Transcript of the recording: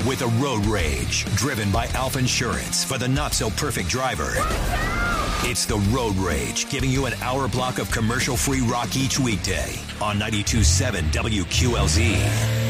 with a road rage driven by Alf Insurance for the not-so-perfect driver. It's the Road Rage, giving you an hour block of commercial-free rock each weekday on 92.7 WQLZ.